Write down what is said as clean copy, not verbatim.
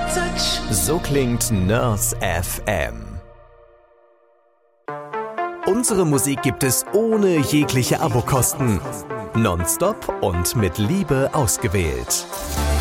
touch. So klingt Nurse FM. Unsere Musik gibt es ohne jegliche Abokosten. Nonstop und mit Liebe ausgewählt.